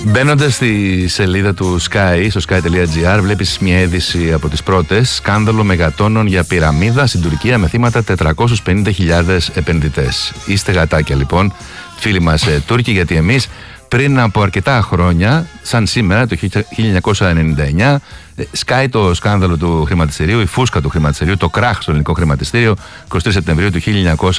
Μπαίνοντας στη σελίδα του Sky, στο sky.gr, βλέπεις μια είδηση από τις πρώτες. Σκάνδαλο μεγατόνων για πυραμίδα στην Τουρκία με θύματα 450.000 επενδυτές. Είστε γατάκια λοιπόν, φίλοι μας Τούρκοι, γιατί εμείς πριν από αρκετά χρόνια, σαν σήμερα το 1999, σκάει το σκάνδαλο του χρηματιστηρίου, η φούσκα του χρηματιστηρίου, το κράχ στο ελληνικό χρηματιστήριο, 23 Σεπτεμβρίου του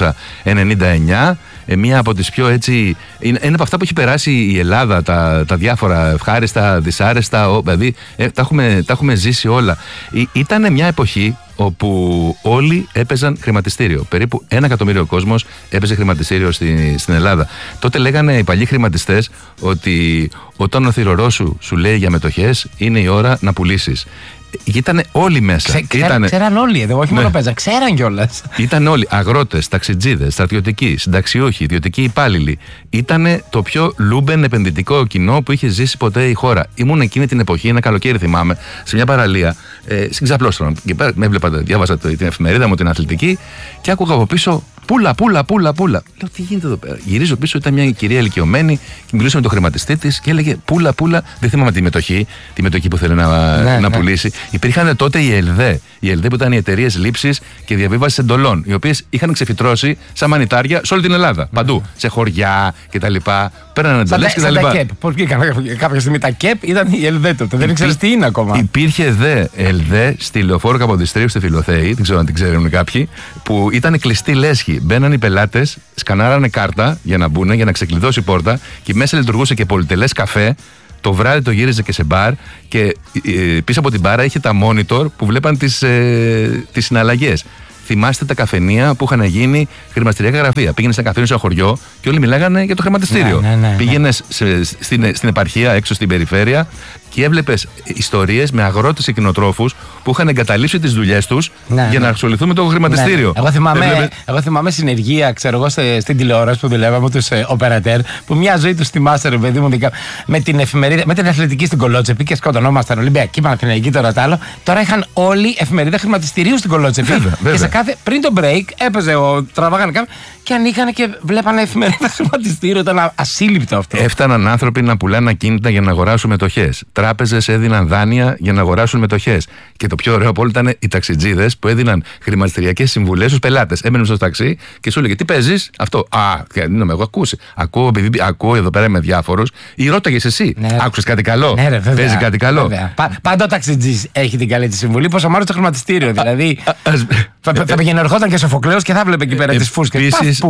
1999. Μία από τις πιο έτσι. Είναι από αυτά που έχει περάσει η Ελλάδα, τα διάφορα ευχάριστα, δυσάρεστα, δηλαδή τα έχουμε ζήσει όλα. Ήταν μια εποχή όπου όλοι έπαιζαν χρηματιστήριο. Περίπου 1 εκατομμύριο κόσμος έπαιζε χρηματιστήριο στην Ελλάδα. Τότε λέγανε οι παλιοί χρηματιστές ότι όταν ο θυρωρός σου λέει για μετοχές, είναι η ώρα να πουλήσεις. Ήταν όλοι μέσα. Ξέραν όλοι εδώ, όχι μόνο παίζαν, ξέραν κιόλας. Ήταν όλοι αγρότες, ταξιτζίδες, στρατιωτικοί, συνταξιούχοι, ιδιωτικοί υπάλληλοι. Ήταν το πιο λούμπεν επενδυτικό κοινό που είχε ζήσει ποτέ η χώρα. Ήμουν εκείνη την εποχή, ένα καλοκαίρι θυμάμαι, σε μια παραλία, στην Ξαπλώστρα. Και με έβλεπα, διάβαζα την εφημερίδα μου, την αθλητική, και άκουγα από πίσω πούλα. Λέω, τι γίνεται εδώ πέρα. Γυρίζω πίσω, ήταν μια κυρία ηλικιωμένη και μιλούσε με τον χρηματιστή της και έλεγε πούλα. Δεν θυμάμαι τη μετοχή που θέλει να πουλήσει. Υπήρχαν τότε οι ΕΛΔΕ που ήταν οι εταιρείες λήψης και διαβίβασης εντολών, οι οποίες είχαν ξεφυτρώσει σαν μανιτάρια σε όλη την Ελλάδα. Παντού. Σε χωριά κτλ. Παίρνανε εντολές κτλ. Πώς βγήκαν κάποια στιγμή τα ΚΕΠ, ήταν οι ΕΛΔΕ τότε. Δεν ξέρεις τι είναι ακόμα. Υπήρχε ΕΛΔΕ στη Λεωφόρο Καποδιστρίου στη Φιλοθέη, δεν ξέρω αν την ξέρουν κάποιοι, που ήταν κλειστή λέσχη. Μπαίναν οι πελάτες, σκανάρανε κάρτα για να μπουν, για να ξεκλειδώσει η πόρτα, και μέσα λειτουργούσε και πολυτελές καφέ. Το βράδυ το γύριζε και σε μπαρ, και πίσω από την μπάρα είχε τα monitor που βλέπαν τις συναλλαγές. Θυμάστε τα καφενεία που είχαν γίνει χρηματιστηριακά γραφεία. Πήγαινε σε ένα καφενείο σε ένα χωριό και όλοι μιλάγανε για το χρηματιστήριο. Πήγαινες στην επαρχία, έξω στην περιφέρεια, και έβλεπες ιστορίες με αγρότες και κτηνοτρόφους που είχαν εγκαταλείψει τις δουλειές τους για να ασχοληθούν με το χρηματιστήριο. Εγώ θυμάμαι συνεργεία, ξέρω εγώ, στην τηλεόραση που δουλεύαμε τους οπερατέρ, που μια ζωή τους θυμάστε, ρε παιδί μου, με την εφημερίδα, με την αθλητική στην Κολότσεπη, και σκοτωνόμασταν Ολυμπιακή, Παναθηναϊκή, τώρα τ' άλλο. Τώρα είχαν όλη εφημερίδα χρηματιστηρίου στην Κολότσεπη. Και σε κάθε, πριν το break έπαιζε τραβάγανε κάποιον και ανοίγανε και βλέπανε εφημερίδα χρηματιστήριο. Ήταν ασύλληπτο αυτό. Έφταναν άνθρωποι να πουλάνε ακίνητα για να αγοράσουν μετοχές. Τράπεζες έδιναν δάνεια για να αγοράσουν μετοχές. Και το πιο ωραίο από όλα ήταν οι ταξιτζίδες που έδιναν χρηματιστηριακές συμβουλές στους πελάτες. Έμπαινε στο ταξί και σου έλεγε τι παίζεις, αυτό. Εγώ ακούω εδώ πέρα με διάφορους. Ή ρώταγες εσύ, άκουσες κάτι καλό. Παίζει κάτι καλό. Πάντα ο ταξιτζής έχει την καλή τη συμβουλή, πόσο μάλλον στο χρηματιστήριο. Δηλαδή θα πήγαινε, ερχόταν και Σοφοκλέος και θα βλέπει εκεί πέρα τις φούσκες. Επίσης,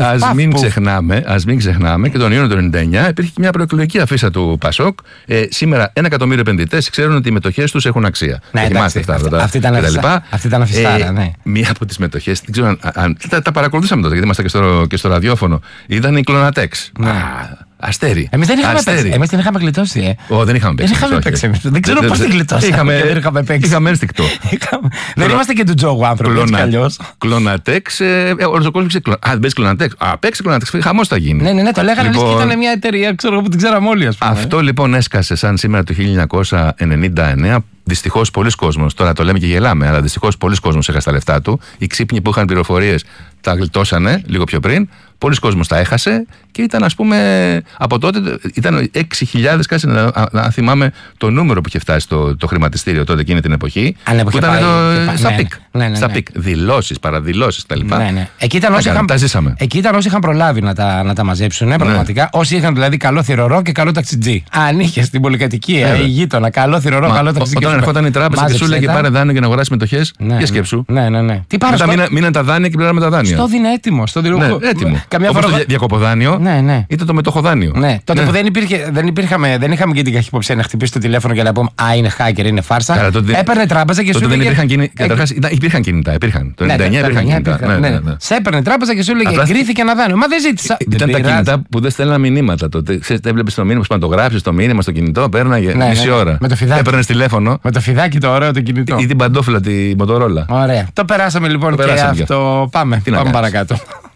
ας μην ξεχνάμε και τον Ιούνιο του 1999 υπήρχε και μια προεκλογική αφίσα του Πασόκ. Σήμερα 1 εκατομμύριο επενδυτές ξέρουν ότι οι μετοχές τους έχουν αξία. Θυμάστε αυτά. Αυτή ήταν αφιστάρα. Μία από τις μετοχές, δεν ξέρω αν. Τα παρακολουθήσαμε τότε, γιατί ήμασταν και στο ραδιόφωνο. Ήταν η Κλωνατέξ. Αστέρι. Εμείς δεν είχαμε γλιτώσει. Δεν είχαμε παίξει. Δεν ξέρω πώς την γλιτώσαμε. Είχαμε ένστικτο. Δεν είμαστε και του τζόγου άνθρωποι, έτσι κι αλλιώς. Κλωνατέξ, όλος ο κόσμος ξέρει. Δεν παίζει Κλωνατέξ. Παίξει Κλωνατέξ, χαμός θα γίνει. Ναι, το λέγανε λες και ήταν μια εταιρεία, ξέρω, που την ξέραμε όλοι, ας πούμε. Αυτό λοιπόν έσκασε σαν σήμερα το 1999. Δυστυχώς πολλοί κόσμος, τώρα το λέμε και γελάμε, αλλά δυστυχώς πολλοί κόσμος έχασε τα λεφτά του. Οι ξύπνοι που είχαν πληροφορίες τα γλιτώσανε λίγο πιο πριν. Πολλοί κόσμος τα έχασε και ήταν, ας πούμε, από τότε ήταν 6.000, κάτσε να θυμάμαι το νούμερο που είχε φτάσει το χρηματιστήριο τότε εκείνη την εποχή. Που ήταν στα πικ. Δηλώσεις, παραδηλώσεις κτλ. Εκεί ήταν όσοι είχαν προλάβει να τα μαζέψουν, πραγματικά. Όσοι είχαν δηλαδή καλό θηρορό και καλό ταξιτζή. Αν είχε στην πολυκατοικία η γείτονα καλό θηρορό, καλό ταξιτζή. Όταν ερχόταν η τράπεζα και σου έλεγε πάρε δάνειο για να αγοράσει μετοχές, για σκέψου. Μετά μείναν τα δάνεια και πληρώναμε τα δάνεια. Στο δίνε έτοιμο. Έτοιμο. Όπως το διακοποδάνειο, είτε το μετοχοδάνειο. Τότε που δεν είχαμε και την καχυποψία να χτυπήσει το τηλέφωνο και να πούμε είναι hacker, είναι φάρσα. Έπαιρνε τράπεζα και σου έλεγε. Υπήρχαν κινητά. Το 99 υπήρχαν κινητά. Σε έπαιρνε τράπεζα και σου έλεγε εγκρίθηκε ένα δάνειο. Μα δεν ζήτησα. Ήταν τα κινητά που δεν στέλναν μηνύματα τότε. Έβλεπε το μήνυμα, να το γράψει το μήνυμα στο κινητό, πέρναγε μισή ώρα. Έπαιρνε τηλέφωνο. Με το φιδάκι το ωραίο το κινητό. Ή την παντόφυλλα τη Μοτορόλα. Ωραία. Το περάσαμε λοιπόν και αυτό. Πάμε παρακάτω.